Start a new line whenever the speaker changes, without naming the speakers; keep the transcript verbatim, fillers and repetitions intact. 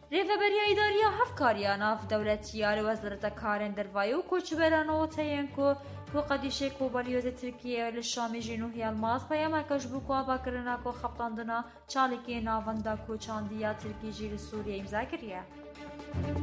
ریوبریا ایداریا هفکاریا ناف دولتیار وزارت کارن دروایی و کوچبرانو تینکو کو قدیشه کو بالیوز ترکیه لشامی جنوبی الماس پیام کش بو کو با کرنا کو خپتاندنا چالکی ناوندا کو چاندیا ترکی جیل سوریه امضا کریه.